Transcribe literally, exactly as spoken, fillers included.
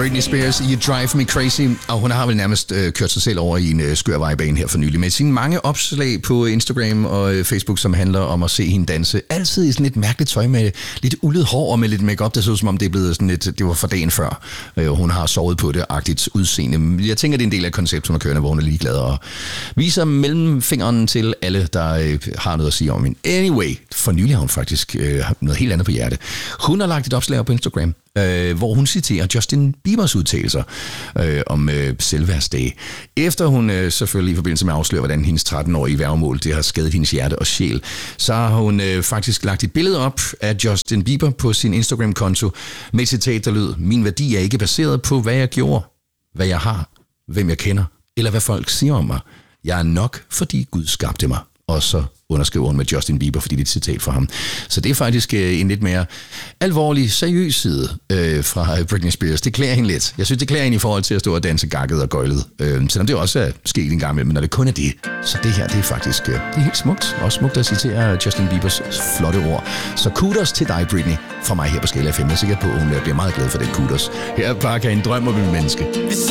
Britney Spears, You Drive Me Crazy, og hun har vel nærmest øh, kørt sig selv over i en øh, skør vejbane her for nylig, med sine mange opslag på Instagram og øh, Facebook, som handler om at se hende danse. Altid i sådan lidt mærkeligt tøj med lidt ullet hår og med lidt makeup, der så ud som om det er blevet sådan lidt, det var for dagen før, øh, og hun har sovet på det-agtigt udseende. Jeg tænker, det er en del af konceptet, hun har kørende, hvor hun er ligeglad og viser mellemfingeren til alle, der øh, har noget at sige om hende. Anyway, for nylig har hun faktisk øh, noget helt andet på hjerte. Hun har lagt et opslag op på Instagram, øh, hvor hun citerer Justin Biebers udtalelser øh, om øh, selvværdsdag. Efter hun øh, selvfølgelig i forbindelse med at afsløre, hvordan hendes tretten-årige værgemål det har skadet hendes hjerte og sjæl, så har hun øh, faktisk lagt et billede op af Justin Bieber på sin Instagram-konto med et citat, der lød: "Min værdi er ikke baseret på, hvad jeg gjorde, hvad jeg har, hvem jeg kender, eller hvad folk siger om mig. Jeg er nok, fordi Gud skabte mig." Og så underskriver hun med Justin Bieber, fordi det er et citat fra ham. Så det er faktisk øh, en lidt mere alvorlig, seriøs side øh, fra Britney Spears. Det klæder hende lidt. Jeg synes, det klæder hende i forhold til at stå og danse gakket og gøjlet. Øh, selvom det også er sket en gang imellem, men når det kun er det. Så det her, det er faktisk øh, det er helt smukt. Også smukt at citere Justin Biebers flotte ord. Så kudos til dig, Britney, fra mig her på Skala F M. Jeg er sikker på, at hun bliver meget glad for den kudos. Her er bare en drøm om en menneske.